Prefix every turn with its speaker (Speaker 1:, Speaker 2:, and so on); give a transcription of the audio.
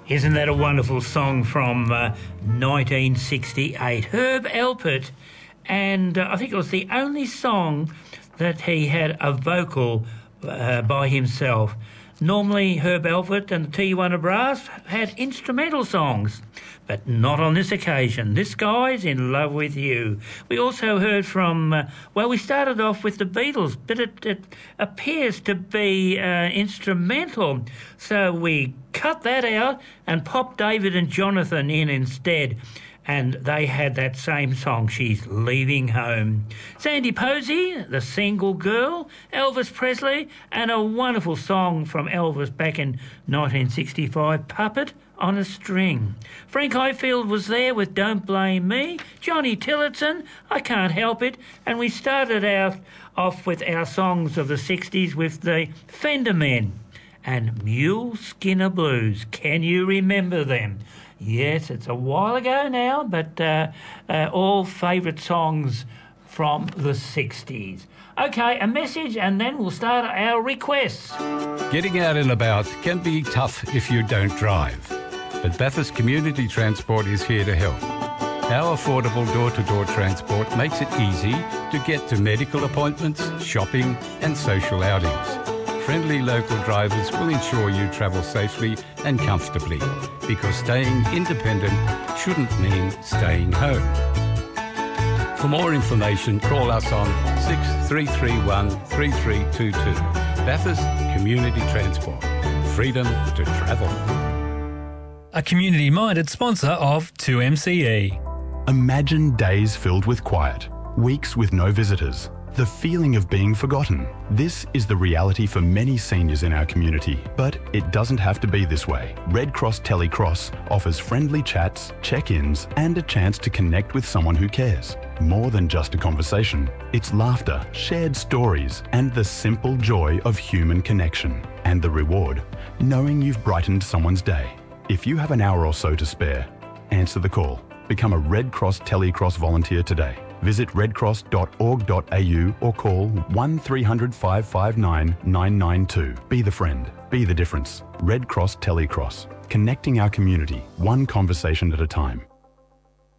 Speaker 1: Isn't that a wonderful song from 1968? Herb Alpert, and I think it was the only song that he had a vocal by himself. Normally, Herb Alpert and the Tijuana Brass had instrumental songs, but not on this occasion. This guy's in love with you. We also heard from, we started off with the Beatles, but it appears to be instrumental. So we cut that out and popped David and Jonathan in instead. And they had that same song, She's Leaving Home. Sandy Posey, The Single Girl, Elvis Presley, and a wonderful song from Elvis back in 1965, Puppet on a String. Frank Highfield was there with Don't Blame Me, Johnny Tillotson, I Can't Help It, and we started off with our songs of the 60s with the Fender Men and Mule Skinner Blues. Can you remember them? Yes, it's a while ago now, but all favourite songs from the 60s. Okay, a message and then we'll start our requests.
Speaker 2: Getting out and about can be tough if you don't drive, but Bathurst Community Transport is here to help. Our affordable door-to-door transport makes it easy to get to medical appointments, shopping and social outings. Friendly local drivers will ensure you travel safely and comfortably, because staying independent shouldn't mean staying home. For more information, call us on 6331 3322. Bathurst Community Transport. Freedom to travel.
Speaker 3: A community-minded sponsor of 2MCE.
Speaker 4: Imagine days filled with quiet, weeks with no visitors. The feeling of being forgotten. This is the reality for many seniors in our community, but it doesn't have to be this way. Red Cross Telecross offers friendly chats, check-ins, and a chance to connect with someone who cares. More than just a conversation, it's laughter, shared stories, and the simple joy of human connection. And the reward, knowing you've brightened someone's day. If you have an hour or so to spare, answer the call. Become a Red Cross Telecross volunteer today. Visit redcross.org.au or call 1300 559 992. Be the friend. Be the difference. Red Cross Telecross. Connecting our community, one conversation at a time.